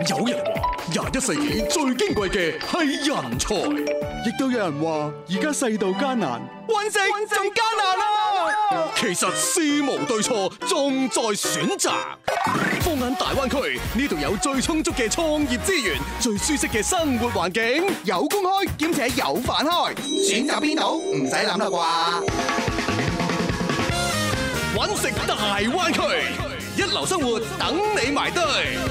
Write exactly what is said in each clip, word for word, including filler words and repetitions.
有人話廿一世紀最矜貴嘅係人才， 亦都有人話而家世道艱難，揾食仲艱難啊！ 其實事無對錯，重在選擇。放眼大灣區，呢度有最充足嘅創業資源，最舒適嘅生活環境， 有工開兼且有飯開，選擇邊度唔使諗啦啩？ 揾食大灣區，一流生活等你埋堆。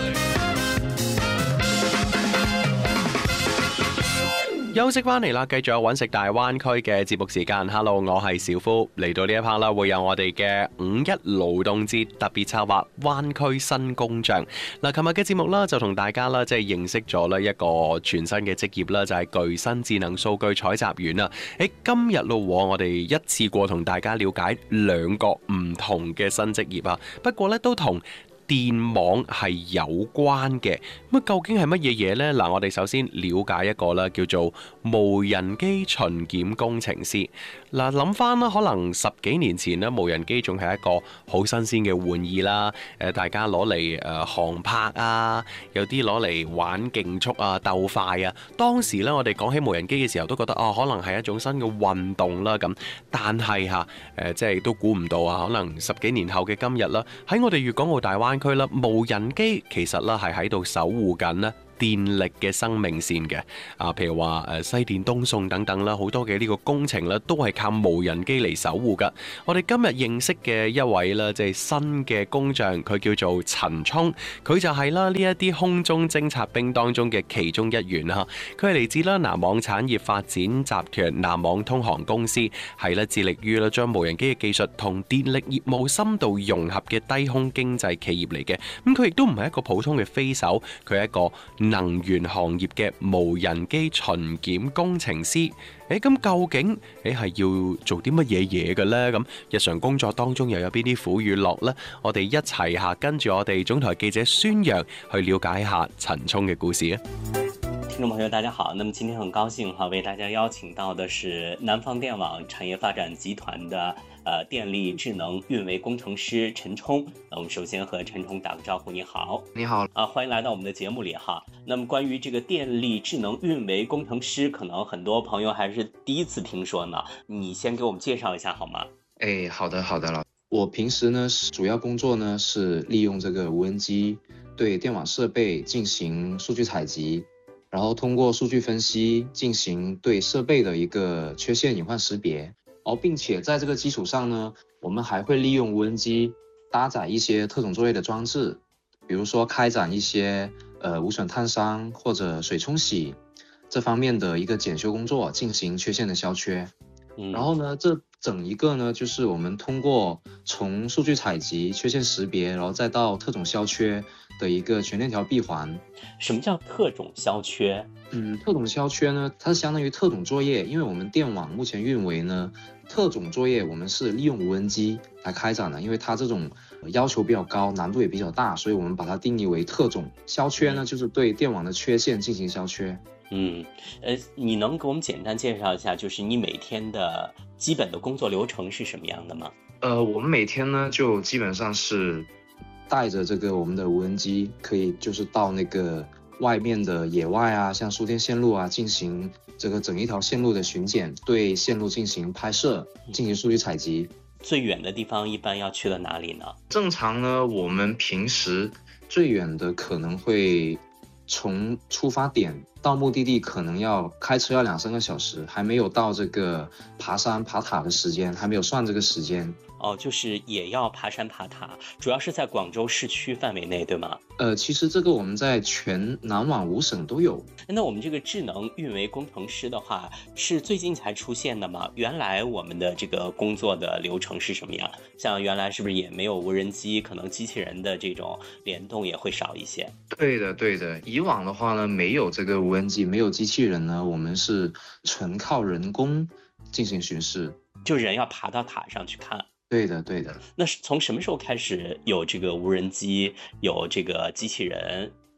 休息翻嚟啦，繼續有揾食大灣區嘅節目時間。Hello， 我係小夫，嚟到呢一 part 啦，會有我哋嘅五一勞動節特別策劃灣區新工匠。嗱，琴日嘅節目啦，就同大家啦，即係認識咗呢一個全新嘅職業啦，就係具身智能數據採集員啦。喺今日咯，我哋一次過同大家了解兩個唔同嘅新職業啊。不過咧，都同電網係有關嘅，咁究竟係乜嘢嘢呢？嗱，我哋首先了解一個啦，叫做無人機巡檢工程師。嗱，諗翻啦，可能十幾年前呢，無人機仲係一個好新鮮嘅玩意啦。誒，大家攞嚟誒航拍啊，有啲攞嚟玩競速啊、鬥快啊。當時呢，我哋講起無人機嘅時候，都覺得哦，可能係一種新嘅運動啦咁。但係嚇誒，即係都估唔到啊，可能十幾年後嘅今日啦，喺我哋粵港澳大灣區啦，無人機其實咧係喺度守護緊咧電力嘅生命線嘅啊，譬如話誒西電東送等等啦，好多嘅呢個工程咧都係靠無人機嚟守護噶。我哋今日認識嘅一位咧，即係新嘅工匠，佢叫做陳聰，佢就係啦呢一啲空中偵察兵當中嘅其中一員啦。佢係嚟自啦南網產業發展集團南網通航公司，係咧致力於咧將無人機嘅技術同電力業務深度融合嘅低空經濟企業嚟嘅。咁佢亦都唔係一個普通嘅飛手，佢係一個能源行業嘅無人機巡檢工程師。誒，咁究竟誒係要做啲乜嘢嘢嘅呢？咁日常工作當中又有邊啲苦與樂呢？我哋一齊下跟住我哋總台記者孫陽去了解一下陳聰嘅故事啊！ 聽眾朋友，大家好。那麼今天很高興哈，為大家邀請到的是南方電網產業發展集團的呃電力智能運維工程師陳聰。那我們首先和陳聰打個招呼，你好。 你好啊，歡迎來到我們的節目裏哈。那麼關於這個電力智能運維工程師，可能很多朋友還是第一次聽說呢。你先給我們介紹一下好嗎？ 誒，好的好的了。我平時呢主要工作呢是利用這個無人機對電網設備進行數據採集。然後通過數據分析進行對設備的一個缺陷隱患識別，而並且在這個基礎上呢，我們還會利用無人機搭載一些特種作業的裝置，比如說開展一些呃無損探傷或者水沖洗這方面的一個檢修工作，進行缺陷的消缺。然後呢，這整一個呢，就是我們通過從數據採集、缺陷識別，然後再到特種消缺的一個全鏈條閉環。 什麼叫特種消缺？ 嗯，特種消缺呢，它是相當於特種作業，因為我們電網目前運維呢，特種作業我們是利用無人機來開展的，因為它這種要求比較高，難度也比較大，所以我們把它定義為特種消缺呢，就是對電網的缺陷進行消缺。 嗯，呃，你能給我們簡單介紹一下，就是你每天的基本的工作流程是什麼樣的嗎？ 呃，我們每天呢就基本上是帶着這個我們的無人機，可以就是到那個外面的野外啊，像輸電線路啊，進行這個整一條線路的巡檢，對線路進行拍攝，進行數據採集。 最遠的地方一般要去到哪裡呢？ 正常呢，我們平時最遠的可能會從出發點到目的地可能要開車要兩三個小時，還沒有到這個爬山爬塔的時間，還沒有算這個時間。 哦，就是也要爬山爬塔，主要是在廣州市區範圍內，對嗎？ 呃，其實這個我們在全南網五省都有。 那我們這個智能運維工程師的話，是最近才出現的嗎？原來我們的這個工作的流程是什麼樣？像原來是不是也沒有無人機，可能機器人的這種聯動也會少一些？ 對的，對的。以往的話呢，沒有這個無人機，沒有機器人呢，我們是純靠人工進行巡視， 就人要爬到塔上去看。 對的，對的。 那是從什麼時候開始有這個無人機，有這個機器人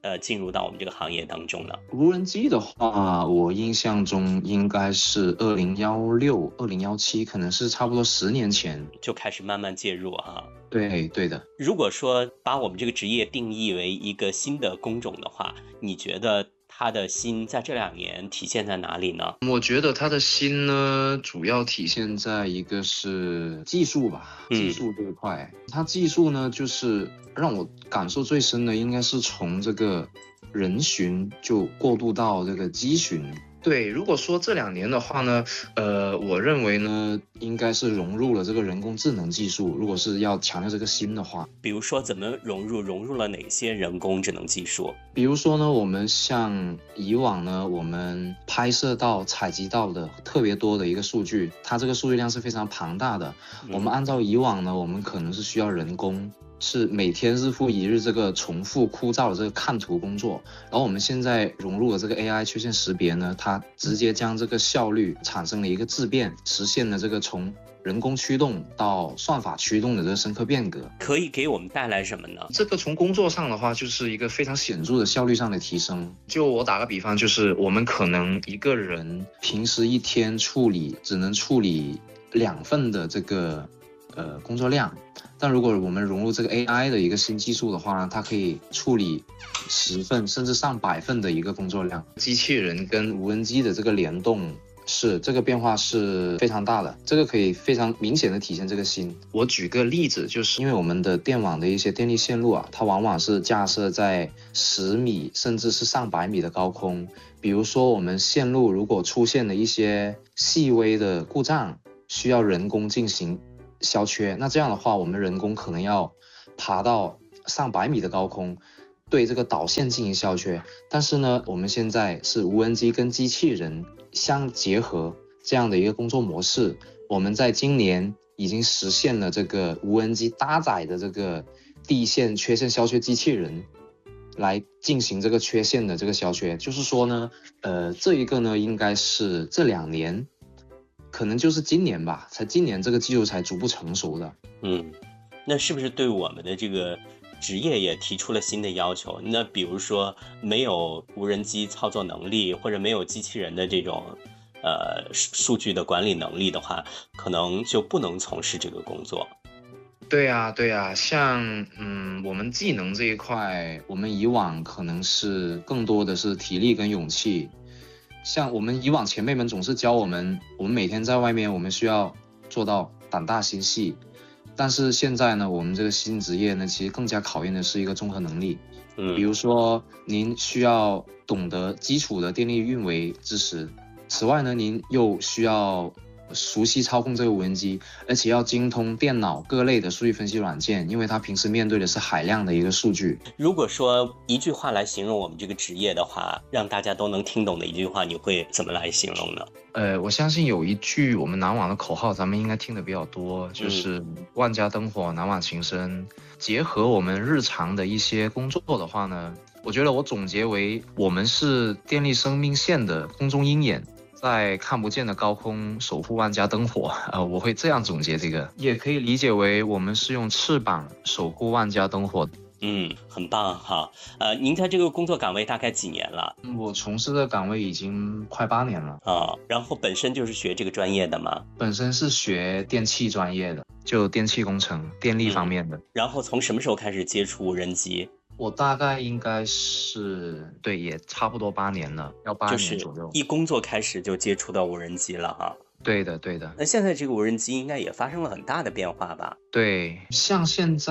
呃进入到我们这个行业当中呢？ 无人机的话，我印象中应该是二零一六、二零一七，可能是差不多十年前就开始慢慢介入哈。 对对的。 如果说把我们这个职业定义为一个新的工种的话，你觉得它的新在这两年体现在哪里呢？ 我觉得它的新呢，主要体现在一个是技术吧，技术这一块。嗯、它技术呢，就是让我感受最深的，应该是从这个人巡就过渡到这个机巡。对，如果说这两年的话呢，呃，我认为呢，应该是融入了这个人工智能技术。如果是要强调这个新的话， 比如说怎么融入，融入了哪些人工智能技术？ 比如说呢，我们像以往呢，我们拍摄到、采集到的特别多的一个数据，它这个数据量是非常庞大的。嗯、我们按照以往呢，我们可能是需要人工。是每天日复一日这个重复枯燥的这个看图工作，然后我们现在融入了这个 A I 缺陷识别呢，它直接将这个效率产生了一个质变，实现了这个从人工驱动到算法驱动的这个深刻变革。 可以给我们带来什么呢？ 这个从工作上的话，就是一个非常显著的效率上的提升。就我打个比方，就是我们可能一个人平时一天处理只能处理两份的这个呃工作量。但如果我们融入这个 A I 的一个新技术的话呢，它可以处理十份甚至上百份的一个工作量。机器人跟无人机的这个联动，是这个变化是非常大的，这个可以非常明显的体现这个新。我举个例子，就是因为我们的电网的一些电力线路啊，它往往是架设在十米甚至是上百米的高空。比如说我们线路如果出现了一些细微的故障，需要人工进行消缺，那这样的话，我们人工可能要爬到上百米的高空，对这个导线进行消缺。但是呢，我们现在是无人机跟机器人相结合这样的一个工作模式，我们在今年已经实现了这个无人机搭载的这个地线缺陷消缺机器人，来进行这个缺陷的这个消缺。就是说呢，呃，这一个呢，应该是这两年。可能就是今年吧，才今年这个技术才逐步成熟的。 嗯，那是不是对我们的这个职业也提出了新的要求？那比如说没有无人机操作能力，或者没有机器人的这种呃数据的管理能力的话，可能就不能从事这个工作。 对呀、啊，对呀、啊，像嗯，我们技能这一块，我们以往可能是更多的是体力跟勇气。像我们以往前辈们总是教我们，我们每天在外面，我们需要做到胆大心细。但是现在呢，我们这个新职业呢，其实更加考验的是一个综合能力。嗯，比如说您需要懂得基础的电力运维知识，此外呢，您又需要熟悉操控这个无人机，而且要精通电脑各类的数据分析软件，因为它平时面对的是海量的一个数据。 如果说一句话来形容我们这个职业的话，让大家都能听懂的一句话，你会怎么来形容呢？ 呃，我相信有一句我们南网的口号，咱们应该听的比较多，就是万家灯火，南网情深。结合我们日常的一些工作的话呢，我觉得我总结为，我们是电力生命线的空中鹰眼。在看不见的高空守护万家灯火，呃，我会这样总结这个，也可以理解为我们是用翅膀守护万家灯火。 嗯，很棒哈。呃，您在这个工作岗位大概几年了？ 我从事的岗位已经快八年了啊、哦。然后本身就是学这个专业的吗？ 本身是学电气专业的，就电气工程、电力方面的。 嗯、然后从什么时候开始接触无人机？ 我大概应该是对，也差不多八年了，要八年左右。 就是一工作开始就接触到无人机了哈。 对的，对的。 那现在这个无人机应该也发生了很大的变化吧？ 对，像现在。